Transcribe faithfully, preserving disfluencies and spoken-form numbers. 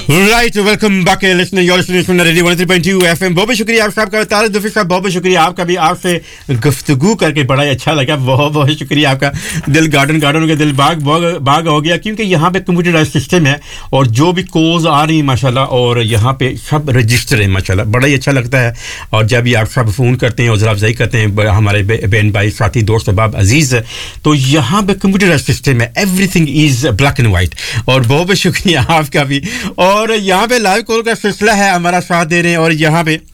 Right welcome back listener your listener radio one three point two FM. बहुत बहुत शुक्रिया आप सबका, तारिक दफी साहब बहुत बहुत शुक्रिया आपका भी। आपसे गुफ्तगू करके बड़ा ही अच्छा लगा, बहुत बहुत शुक्रिया आपका। दिल गार्डन गार्डन हो गया, दिल बाग बाग हो गया, क्योंकि यहाँ पे कंप्यूटराइज सिस्टम है और जो भी कॉल्स आ रही हैं माशाल्लाह, और यहाँ पे सब रजिस्टर है माशाल्लाह, बड़ा ही अच्छा लगता है। और जब भी आप सब फ़ोन करते हैं, हौसला अफजाई करते हैं हमारे बहन भाई साथी दोस्त अहबाब अजीज़, तो यहाँ पे कंप्यूटराइज सिस्टम है, everything is black and white. और बहुत बहुत शुक्रिया आपका भी। और यहाँ पे लाइव कॉल का सिलसिला है, हमारा साथ दे रहे हैं। और यहाँ पे